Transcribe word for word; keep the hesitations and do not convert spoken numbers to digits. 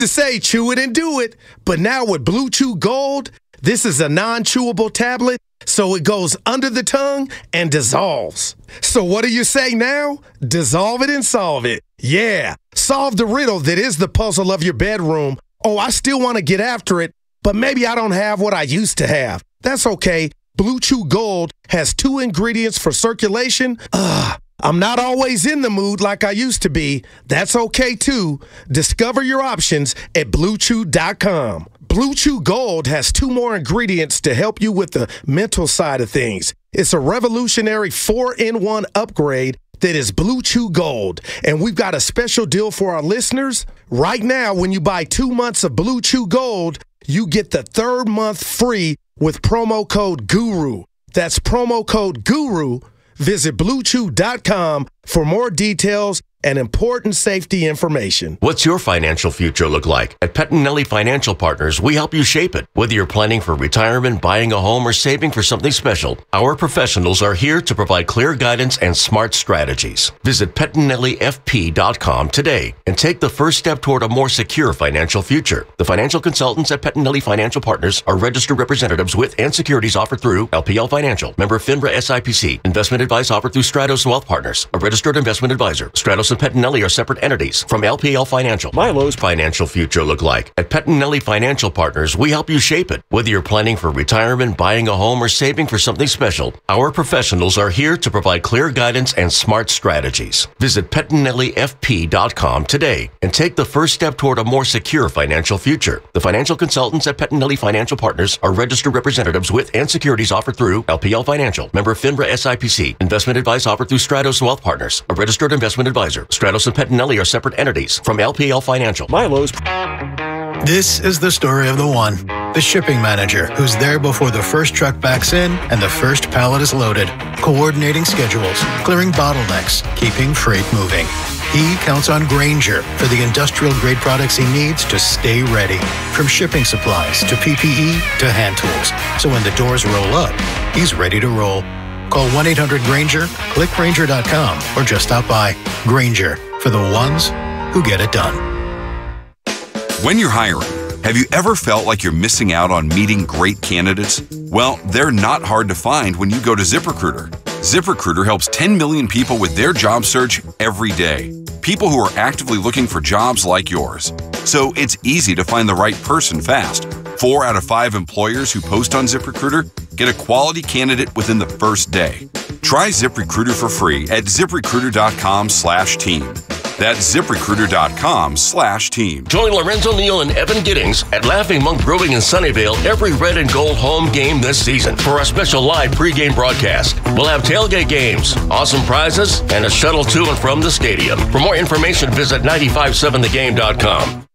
to say chew it and do it, but now with Blue Chew Gold, this is a non-chewable tablet, so it goes under the tongue and dissolves. So what do you say now? Dissolve it and solve it. Yeah, solve the riddle that is the puzzle of your bedroom. Oh, I still want to get after it, but maybe I don't have what I used to have. That's okay. Blue Chew Gold has two ingredients for circulation. Ugh. I'm not always in the mood like I used to be. That's okay, too. Discover your options at blue chew dot com. Blue Chew Gold has two more ingredients to help you with the mental side of things. It's a revolutionary four in one upgrade that is Blue Chew Gold. And we've got a special deal for our listeners. Right now, when you buy two months of Blue Chew Gold, you get the third month free with promo code GURU. That's promo code GURU. Visit blue chew dot com for more details and important safety information. What's your financial future look like? At Pettinelli Financial Partners, we help you shape it. Whether you're planning for retirement, buying a home, or saving for something special, our professionals are here to provide clear guidance and smart strategies. Visit Pettinelli F P dot com today and take the first step toward a more secure financial future. The financial consultants at Pettinelli Financial Partners are registered representatives with and securities offered through L P L Financial, member FINRA S I P C. Investment advice offered through Stratos Wealth Partners, a registered investment advisor. Stratos and Pettinelli are separate entities from L P L Financial. Milo's financial future look like? At Pettinelli Financial Partners, we help you shape it. Whether you're planning for retirement, buying a home, or saving for something special, our professionals are here to provide clear guidance and smart strategies. Visit Pettinelli F P dot com today and take the first step toward a more secure financial future. The financial consultants at Pettinelli Financial Partners are registered representatives with and securities offered through L P L Financial, member FINRA S I P C. Investment advice offered through Stratos Wealth Partners, a registered investment advisor. Stratos and Pettinelli are separate entities from L P L Financial. Milo's. This is the story of the one, the shipping manager, who's there before the first truck backs in and the first pallet is loaded, coordinating schedules, clearing bottlenecks, keeping freight moving. He counts on Grainger for the industrial-grade products he needs to stay ready, from shipping supplies to P P E to hand tools. So when the doors roll up, he's ready to roll. Call one eight hundred Grainger, click Grainger dot com, or just stop by. Grainger, for the ones who get it done. When you're hiring, have you ever felt like you're missing out on meeting great candidates? Well, they're not hard to find when you go to ZipRecruiter. ZipRecruiter helps ten million people with their job search every day. People who are actively looking for jobs like yours. So it's easy to find the right person fast. Four out of five employers who post on ZipRecruiter get a quality candidate within the first day. Try ZipRecruiter for free at ZipRecruiter dot com slash team. That's ZipRecruiter dot com slash team. Join Lorenzo Neal and Evan Giddings at Laughing Monk Brewing in Sunnyvale every red and gold home game this season for our special live pregame broadcast. We'll have tailgate games, awesome prizes, and a shuttle to and from the stadium. For more information, visit nine five seven the game dot com.